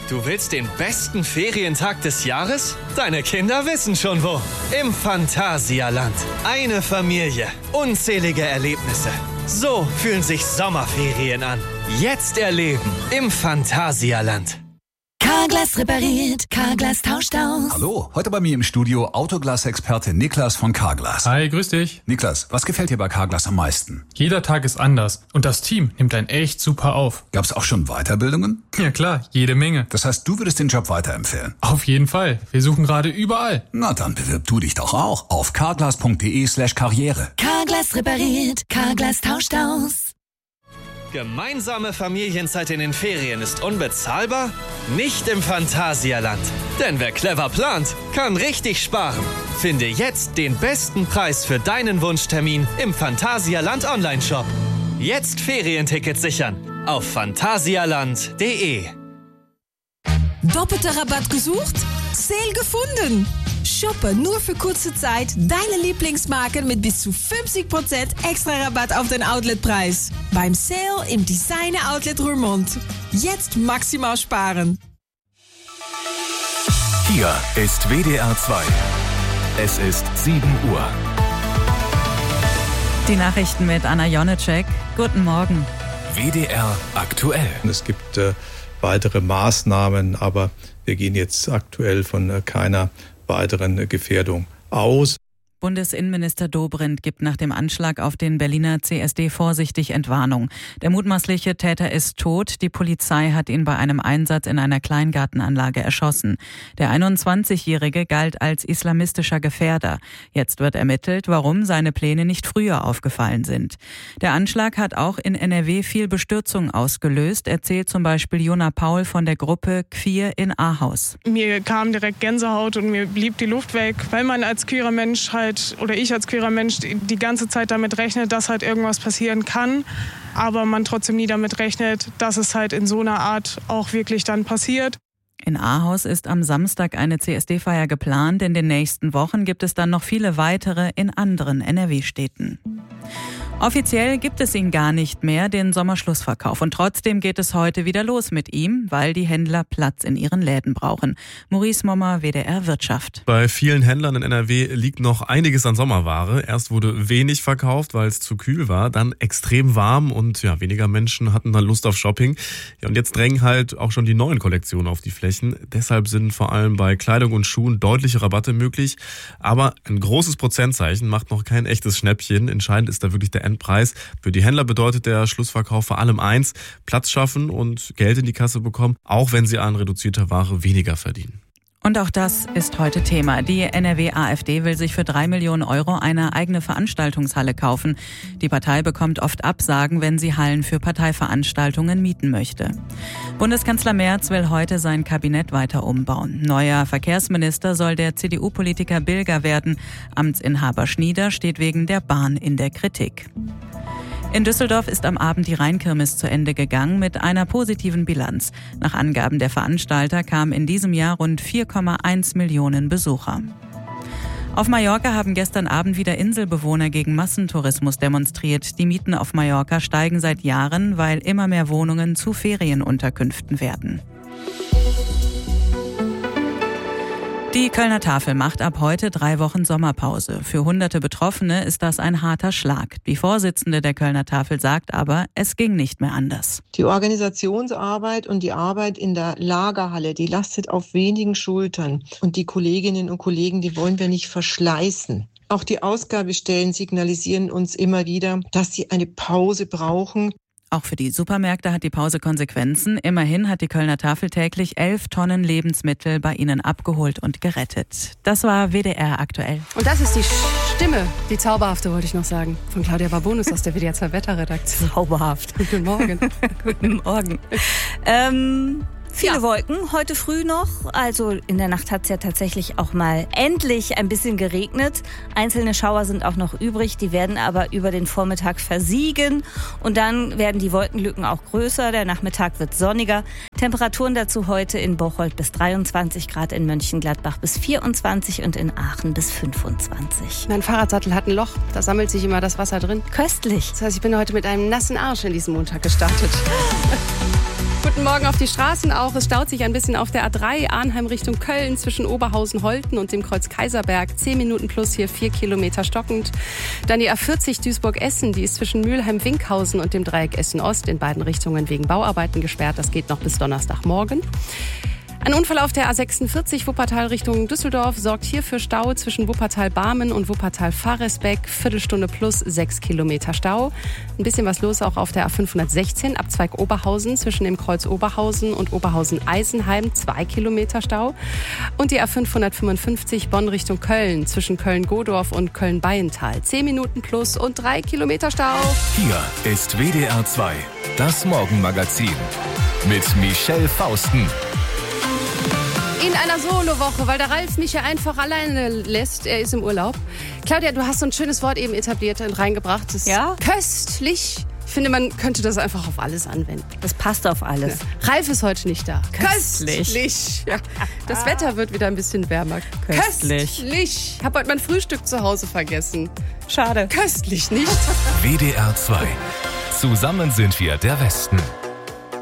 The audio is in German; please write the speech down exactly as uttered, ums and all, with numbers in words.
Du willst den besten Ferientag des Jahres? Deine Kinder wissen schon wo. Im Phantasialand. Eine Familie. Unzählige Erlebnisse. So fühlen sich Sommerferien an. Jetzt erleben im Phantasialand. Carglass repariert, Carglass tauscht aus. Hallo, heute bei mir im Studio Autoglas-Experte Niklas von Carglass. Hi, grüß dich. Niklas, was gefällt dir bei Carglass am meisten? Jeder Tag ist anders und das Team nimmt einen echt super auf. Gab's auch schon Weiterbildungen? Ja klar, jede Menge. Das heißt, du würdest den Job weiterempfehlen? Auf jeden Fall. Wir suchen gerade überall. Na, dann bewirb du dich doch auch auf carglass.de slash karriere. Carglass repariert, Carglass tauscht aus. Gemeinsame Familienzeit in den Ferien ist unbezahlbar? Nicht im Phantasialand. Denn wer clever plant, kann richtig sparen. Finde jetzt den besten Preis für deinen Wunschtermin im Phantasialand Online-Shop. Jetzt Ferientickets sichern auf phantasialand punkt de. Doppelter Rabatt gesucht? Sale gefunden! Shoppe nur für kurze Zeit deine Lieblingsmarken mit bis zu fünfzig Prozent extra Rabatt auf den Outletpreis. Beim Sale im Designer Outlet Roermond. Jetzt maximal sparen. Hier ist W D R zwei. Es ist sieben Uhr. Die Nachrichten mit Anna Jonecek. Guten Morgen. W D R aktuell. Es gibt äh, weitere Maßnahmen, aber wir gehen jetzt aktuell von äh, keiner weiteren Gefährdung aus. Bundesinnenminister Dobrindt gibt nach dem Anschlag auf den Berliner C S D vorsichtig Entwarnung. Der mutmaßliche Täter ist tot. Die Polizei hat ihn bei einem Einsatz in einer Kleingartenanlage erschossen. Der einundzwanzigjährige galt als islamistischer Gefährder. Jetzt wird ermittelt, warum seine Pläne nicht früher aufgefallen sind. Der Anschlag hat auch in N R W viel Bestürzung ausgelöst, erzählt zum Beispiel Jona Paul von der Gruppe Queer in Ahaus. Mir kam direkt Gänsehaut und mir blieb die Luft weg, weil man als queerer Mensch halt oder ich als queerer Mensch die ganze Zeit damit rechnet, dass halt irgendwas passieren kann, aber man trotzdem nie damit rechnet, dass es halt in so einer Art auch wirklich dann passiert. In Ahaus ist am Samstag eine C S D-Feier geplant. In den nächsten Wochen gibt es dann noch viele weitere in anderen N R W-Städten. Offiziell gibt es ihn gar nicht mehr, den Sommerschlussverkauf. Und trotzdem geht es heute wieder los mit ihm, weil die Händler Platz in ihren Läden brauchen. Maurice Mommer, W D R Wirtschaft. Bei vielen Händlern in N R W liegt noch einiges an Sommerware. Erst wurde wenig verkauft, weil es zu kühl war. Dann extrem warm und ja, weniger Menschen hatten dann Lust auf Shopping. Ja, und jetzt drängen halt auch schon die neuen Kollektionen auf die Flächen. Deshalb sind vor allem bei Kleidung und Schuhen deutliche Rabatte möglich. Aber ein großes Prozentzeichen macht noch kein echtes Schnäppchen. Entscheidend ist da wirklich der Endpreis. Für die Händler bedeutet der Schlussverkauf vor allem eins: Platz schaffen und Geld in die Kasse bekommen, auch wenn sie an reduzierter Ware weniger verdienen. Und auch das ist heute Thema. Die N R W AfD will sich für drei Millionen Euro eine eigene Veranstaltungshalle kaufen. Die Partei bekommt oft Absagen, wenn sie Hallen für Parteiveranstaltungen mieten möchte. Bundeskanzler Merz will heute sein Kabinett weiter umbauen. Neuer Verkehrsminister soll der C D U-Politiker Bilger werden. Amtsinhaber Schnieder steht wegen der Bahn in der Kritik. In Düsseldorf ist am Abend die Rheinkirmes zu Ende gegangen mit einer positiven Bilanz. Nach Angaben der Veranstalter kamen in diesem Jahr rund vier Komma eins Millionen Besucher. Auf Mallorca haben gestern Abend wieder Inselbewohner gegen Massentourismus demonstriert. Die Mieten auf Mallorca steigen seit Jahren, weil immer mehr Wohnungen zu Ferienunterkünften werden. Die Kölner Tafel macht ab heute drei Wochen Sommerpause. Für hunderte Betroffene ist das ein harter Schlag. Die Vorsitzende der Kölner Tafel sagt aber, es ging nicht mehr anders. Die Organisationsarbeit und die Arbeit in der Lagerhalle, die lastet auf wenigen Schultern. Und die Kolleginnen und Kollegen, die wollen wir nicht verschleißen. Auch die Ausgabestellen signalisieren uns immer wieder, dass sie eine Pause brauchen. Auch für die Supermärkte hat die Pause Konsequenzen. Immerhin hat die Kölner Tafel täglich elf Tonnen Lebensmittel bei ihnen abgeholt und gerettet. Das war W D R aktuell. Und das ist die Stimme, die zauberhafte, wollte ich noch sagen, von Claudia Barbonus aus der W D R zwei Wetterredaktion. Zauberhaft. Guten Morgen. Guten Morgen. Ähm... Viele Ja. Wolken heute früh noch. Also in der Nacht hat es ja tatsächlich auch mal endlich ein bisschen geregnet. Einzelne Schauer sind auch noch übrig. Die werden aber über den Vormittag versiegen. Und dann werden die Wolkenlücken auch größer. Der Nachmittag wird sonniger. Temperaturen dazu heute in Bocholt bis dreiundzwanzig Grad, in Mönchengladbach bis vierundzwanzig und in Aachen bis fünfundzwanzig. Mein Fahrradsattel hat ein Loch. Da sammelt sich immer das Wasser drin. Köstlich. Das heißt, ich bin heute mit einem nassen Arsch in diesen Montag gestartet. Guten Guten Morgen auf die Straßen auch. Es staut sich ein bisschen auf der A drei, Arnheim Richtung Köln, zwischen Oberhausen-Holten und dem Kreuz Kaiserberg. Zehn Minuten plus hier, vier Kilometer stockend. Dann die A vierzig Duisburg-Essen, die ist zwischen Mülheim-Winkhausen und dem Dreieck Essen-Ost in beiden Richtungen wegen Bauarbeiten gesperrt. Das geht noch bis Donnerstagmorgen. Ein Unfall auf der A sechsundvierzig Wuppertal Richtung Düsseldorf sorgt hier für Stau zwischen Wuppertal-Barmen und Wuppertal-Faresbeck. Viertelstunde plus sechs Kilometer Stau. Ein bisschen was los auch auf der A fünfhundertsechzehn Abzweig Oberhausen zwischen dem Kreuz Oberhausen und Oberhausen-Eisenheim. Zwei Kilometer Stau. Und die A fünfhundertfünfundfünfzig Bonn Richtung Köln zwischen Köln-Godorf und Köln-Beiental. Zehn Minuten plus und drei Kilometer Stau. Hier ist W D R zwei, das Morgenmagazin mit Michelle Fausten. In einer Solo-Woche, weil der Ralf mich ja einfach alleine lässt. Er ist im Urlaub. Claudia, du hast so ein schönes Wort eben etabliert und reingebracht. Das ja? Köstlich. Ich finde, man könnte das einfach auf alles anwenden. Das passt auf alles. Ja. Ralf ist heute nicht da. Köstlich. Köstlich. Ja. Das Wetter wird wieder ein bisschen wärmer. Köstlich. Köstlich. Ich habe heute mein Frühstück zu Hause vergessen. Schade. Köstlich, nicht? W D R zwei. Zusammen sind wir der Westen.